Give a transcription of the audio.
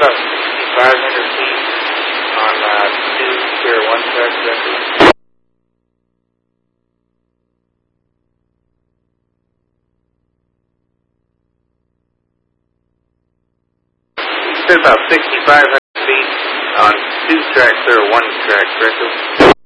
about 6,500 feet on 2 Tier 1 track directly. You said about 6,500 feet on 2 tracks or 1 track directly.